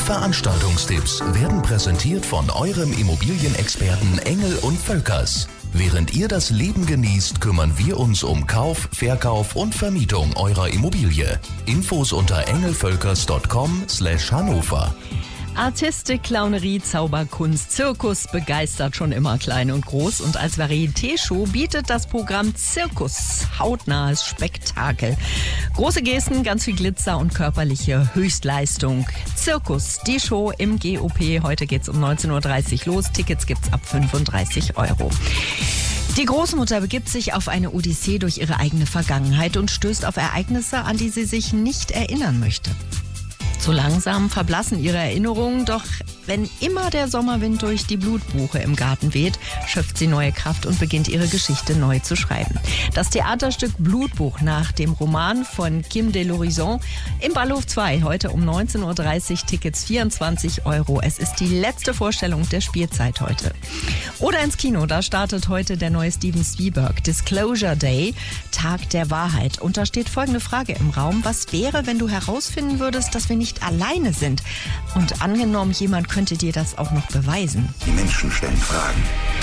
Veranstaltungstipps werden präsentiert von eurem Immobilienexperten Engel und Völkers. Während ihr das Leben genießt, kümmern wir uns um Kauf, Verkauf und Vermietung eurer Immobilie. Infos unter engelvölkers.com/Hannover. Artistik, Clownerie, Zauberkunst, Zirkus begeistert schon immer klein und groß. Und als Varieté-Show bietet das Programm Zirkus hautnahes Spektakel. Große Gesten, ganz viel Glitzer und körperliche Höchstleistung. Zirkus, die Show im GOP. Heute geht's um 19.30 Uhr los. Tickets gibt's ab 35 €. Die Großmutter begibt sich auf eine Odyssee durch ihre eigene Vergangenheit und stößt auf Ereignisse, an die sie sich nicht erinnern möchte. So langsam verblassen ihre Erinnerungen, doch wenn immer der Sommerwind durch die Blutbuche im Garten weht, schöpft sie neue Kraft und beginnt ihre Geschichte neu zu schreiben. Das Theaterstück Blutbuch nach dem Roman von Kim de l'Horizon im Ballhof 2, heute um 19.30 Uhr, Tickets 24 €. Es ist die letzte Vorstellung der Spielzeit heute. Oder ins Kino, da startet heute der neue Steven Spielberg, Disclosure Day, Tag der Wahrheit. Und da steht folgende Frage im Raum: Was wäre, wenn du herausfinden würdest, dass wir nicht alleine sind? Und angenommen, jemand könnte dir das auch noch beweisen. Die Menschen stellen Fragen,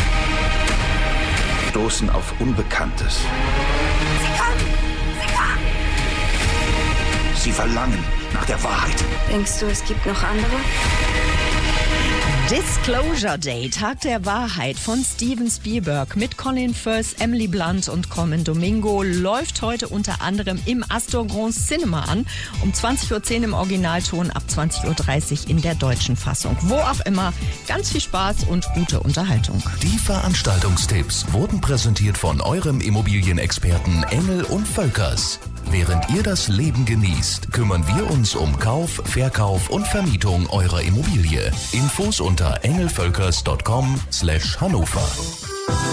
stoßen auf Unbekanntes. Sie kommen! Sie verlangen nach der Wahrheit. Denkst du, es gibt noch andere? Disclosure Day, Tag der Wahrheit von Steven Spielberg mit Colin Firth, Emily Blunt und Colman Domingo läuft heute unter anderem im Astor Grand Cinema an. Um 20.10 Uhr im Originalton, ab 20.30 Uhr in der deutschen Fassung. Wo auch immer, ganz viel Spaß und gute Unterhaltung. Die Veranstaltungstipps wurden präsentiert von eurem Immobilienexperten Engel und Völkers. Während ihr das Leben genießt, kümmern wir uns um Kauf, Verkauf und Vermietung eurer Immobilie. Infos unter engelvölkers.com/Hannover.